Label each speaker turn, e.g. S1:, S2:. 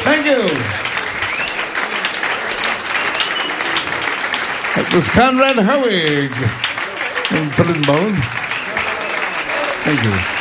S1: Thank you. That was Conrad Hoig from Fiddle and Bone. Thank you.